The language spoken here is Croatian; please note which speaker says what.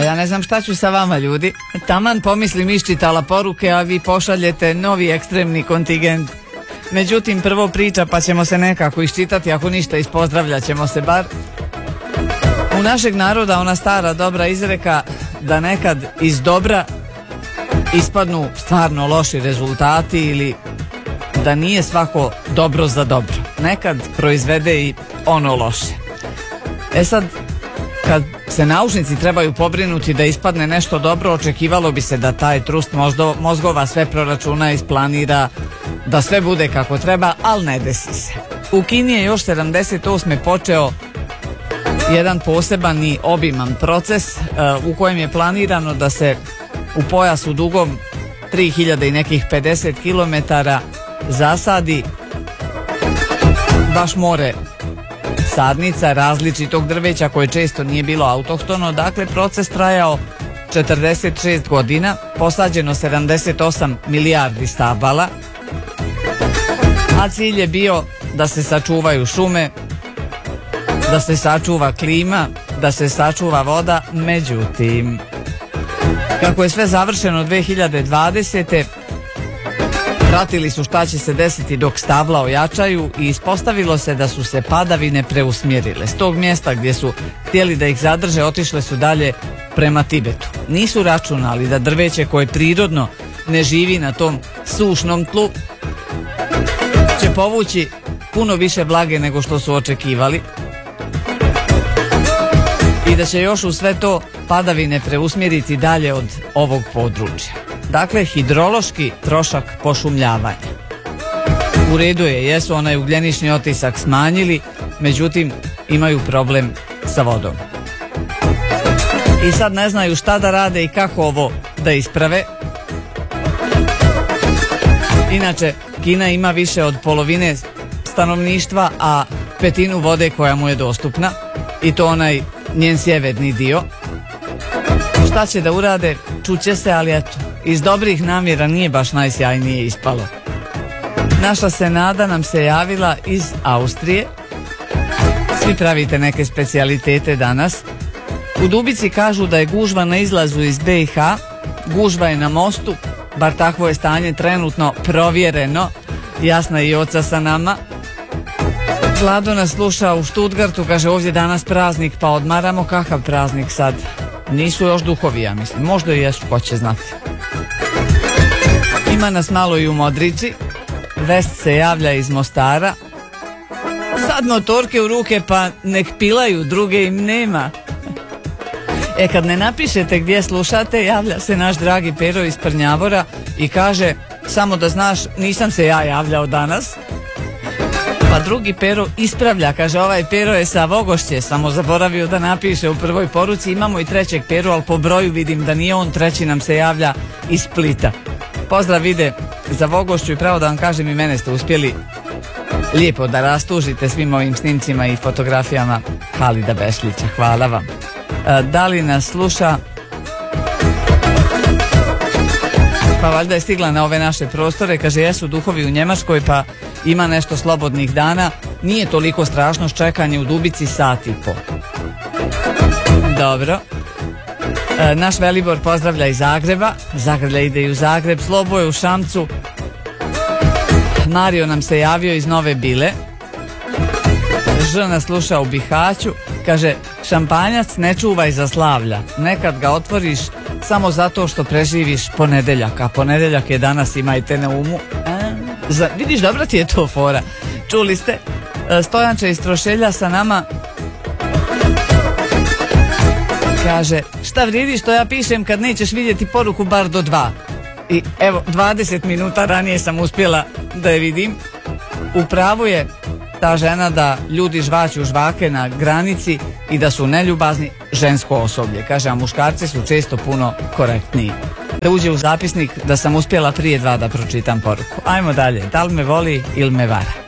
Speaker 1: ja ne znam šta ću sa vama, ljudi. Taman pomislim iščitala poruke, a vi pošaljete novi ekstremni kontingent. Međutim, prvo priča, pa ćemo se nekako iščitati, ako ništa ispozdravljat ćemo se bar. U našeg naroda ona stara dobra izreka da nekad iz dobra ispadnu stvarno loši rezultati ili da nije svako dobro za dobro. Nekad proizvede i ono loše. E sad, kad se naučnici trebaju pobrinuti da ispadne nešto dobro, očekivalo bi se da taj trust mozgova sve proračuna, isplanira, da sve bude kako treba, ali ne desi se. U Kini je još 78. počeo jedan poseban i obiman proces u kojem je planirano da se u pojasu dugom 3000 i nekih 50 km zasadi baš more sadnica različitog drveća koje često nije bilo autohtono. Dakle, proces trajao 46 godina, posađeno 78 milijardi stabala, a cilj je bio da se sačuvaju šume, da se sačuva klima, da se sačuva voda. Međutim, kako je sve završeno 2020. pratili su šta će se desiti dok stabla ojačaju i ispostavilo se da su se padavine preusmjerile. S tog mjesta gdje su htjeli da ih zadrže, otišle su dalje prema Tibetu. Nisu računali da drveće koje prirodno ne živi na tom sušnom tlu će povući puno više vlage nego što su očekivali i da će još u sve to padavine preusmjeriti dalje od ovog područja. Dakle, hidrološki trošak pošumljavanja. U redu je, jesu onaj ugljenični otisak smanjili, međutim imaju problem sa vodom. I sad ne znaju šta da rade i kako ovo da isprave. Inače, Kina ima više od polovine stanovništva, a petinu vode koja mu je dostupna, i to onaj njen sjeverni dio. Šta će da urade, čuće se, ali eto, iz dobrih namjera nije baš najsjajnije ispalo. Naša Senada nam se javila iz Austrije. Svi pravite neke specijalitete danas. U Dubici kažu da je gužva na izlazu iz BiH, gužva je na mostu, bar takvo je stanje trenutno provjereno, Jasna i oca sa nama. Vlado nas sluša u Stuttgartu, kaže ovdje danas praznik pa odmaramo. Kakav praznik sad? Nisu još duhovi, ja mislim, možda i jesu, ko će znati. Ima nas malo i u Modrici. Vest se javlja iz Mostara. Sad motorke u ruke pa nek pilaju, druge im nema. Kad ne napišete gdje slušate, javlja se naš dragi Pero iz Prnjavora i kaže, samo da znaš, nisam se ja javljao danas. Pa drugi Pero ispravlja, kaže ovaj Pero je sa Vogošće, samo zaboravio da napiše u prvoj poruci. Imamo i trećeg Peru, ali po broju vidim da nije on, treći nam se javlja iz Splita. Pozdrav ide za Vogošću i pravo da vam kažem, i mene ste uspjeli lijepo da rastužite svim ovim snimcima i fotografijama Halida Bešlića. Hvala vam. Da li nas sluša? Pa valjda je stigla na ove naše prostore. Kaže, jesu duhovi u Njemačkoj pa ima nešto slobodnih dana. Nije toliko strašno čekanje u Dubici, sat i po. Dobro. Naš Velibor pozdravlja iz Zagreba. Zagrlja ide i u Zagreb. Slobo je u Šamcu. Mario nam se javio iz Nove Bile. Žena sluša u Bihaću. Kaže, šampanjac ne čuvaj za slavlja. Nekad ga otvoriš samo zato što preživiš ponedeljak. A ponedeljak je danas, imajte na umu. Vidiš, dobra ti je to fora. Čuli ste? Stojanče iz Trošelja sa nama. Kaže, šta vrijedi što ja pišem kad nećeš vidjeti poruku bar do 2. I evo, 20 minuta ranije sam uspjela da je vidim. U pravu je ta žena da ljudi žvaću žvake na granici i da su neljubazni, žensko osoblje. Kaže, a muškarci su često puno korektniji. Da uđe u zapisnik da sam uspjela prije 2 da pročitam poruku. Ajmo dalje, da li me voli ili me vara?